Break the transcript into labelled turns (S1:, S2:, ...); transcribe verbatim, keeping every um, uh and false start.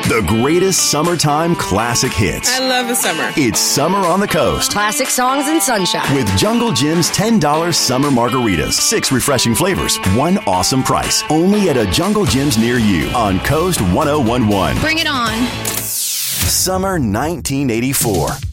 S1: The greatest summertime classic hits.
S2: I love the summer.
S1: It's Summer on the Coast.
S3: Classic songs and sunshine.
S1: With Jungle Jim's ten dollars summer margaritas. Six refreshing flavors. One awesome price. Only at a Jungle Jim's near you on Coast ten eleven.
S4: Bring it on.
S1: Summer nineteen eighty-four.